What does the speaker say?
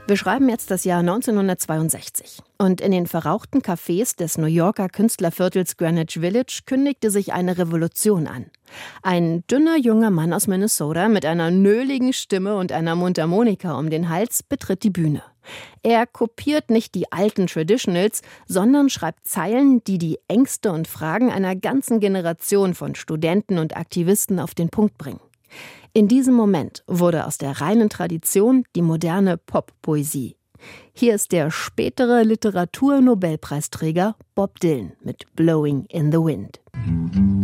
Wir schreiben jetzt das Jahr 1962. Und in den verrauchten Cafés des New Yorker Künstlerviertels Greenwich Village kündigte sich eine Revolution an. Ein dünner junger Mann aus Minnesota mit einer nöligen Stimme und einer Mundharmonika um den Hals betritt die Bühne. Er kopiert nicht die alten Traditionals, sondern schreibt Zeilen, die die Ängste und Fragen einer ganzen Generation von Studenten und Aktivisten auf den Punkt bringen. In diesem Moment wurde aus der reinen Tradition die moderne Pop-Poesie. Hier ist der spätere Literaturnobelpreisträger Bob Dylan mit Blowing in the Wind.